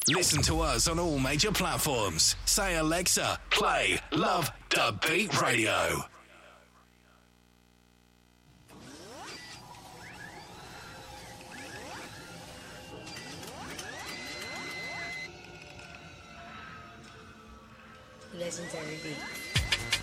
Listen to us on all major platforms. Say, Alexa, play Love Da Beat Radio. Legendary beat.